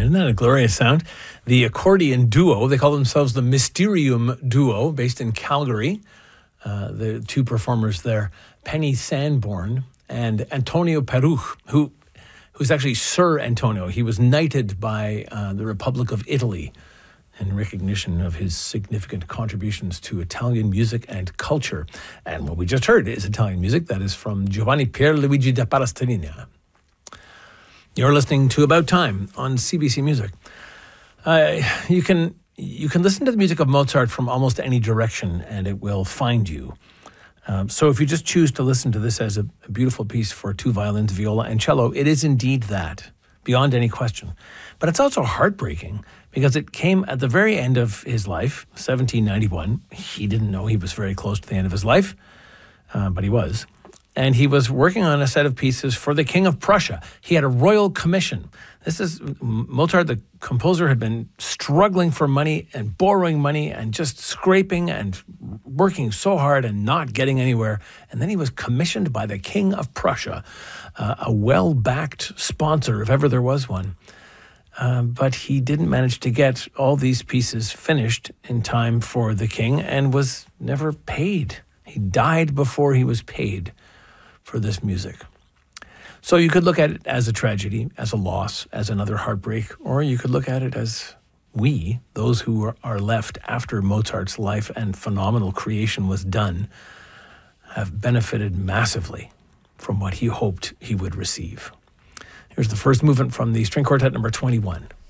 Isn't that a glorious sound? The accordion duo, they call themselves the Mysterium Duo, based in Calgary. The two performers there, Penny Sanborn and Antonio Peruch, who's actually Sir Antonio. He was knighted by the Republic of Italy in recognition of his significant contributions to Italian music and culture. And what we just heard is Italian music. That is from Giovanni Pierluigi da Palestrina. You're listening to About Time on CBC Music. You can listen to the music of Mozart from almost any direction and it will find you. So if you just choose to listen to this as a beautiful piece for two violins, viola, and cello, it is indeed that, beyond any question. But it's also heartbreaking because it came at the very end of his life, 1791. He didn't know he was very close to the end of his life, but he was. And he was working on a set of pieces for the King of Prussia. He had a royal commission. Mozart, the composer, had been struggling for money and borrowing money and just scraping and working so hard and not getting anywhere. And then he was commissioned by the King of Prussia, a well-backed sponsor, if ever there was one. But he didn't manage to get all these pieces finished in time for the king and was never paid. He died before he was paid for this music. So you could look at it as a tragedy, as a loss, as another heartbreak, or you could look at it as we, those who are left after Mozart's life and phenomenal creation was done, have benefited massively from what he hoped he would receive. Here's the first movement from the String Quartet number 21.